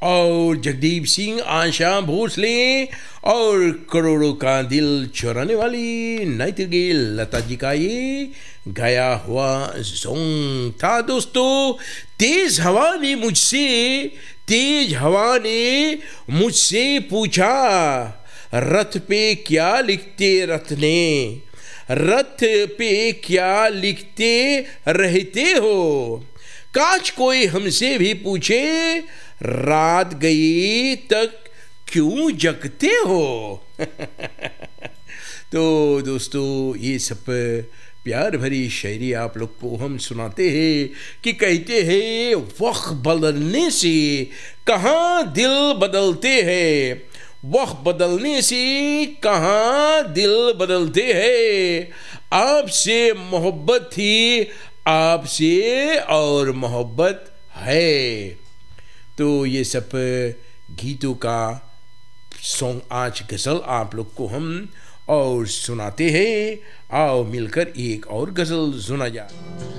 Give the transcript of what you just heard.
और जगदीप सिंह, आशा भोसले और करोड़ों का दिल चुराने वाली नाइटिंगेल लता जी का ये गाया हुआ सॉन्ग था दोस्तों। तेज हवा ने मुझसे पूछा, रथ पे क्या लिखते रथ ने, रथ पे क्या लिखते रहते हो, काश कोई हमसे भी पूछे, रात गई तक क्यों जगते हो। तो दोस्तों ये सब प्यार भरी शायरी आप लोग को हम सुनाते हैं कि कहते हैं वक्त बदलने से कहाँ दिल बदलते हैं, वक्त बदलने से कहाँ दिल बदलते हैं, आपसे मोहब्बत थी आपसे और मोहब्बत है। तो ये सब गीतों का सॉन्ग आज गज़ल आप लोग को हम और सुनाते हैं। आओ मिलकर एक और गज़ल सुना जाए।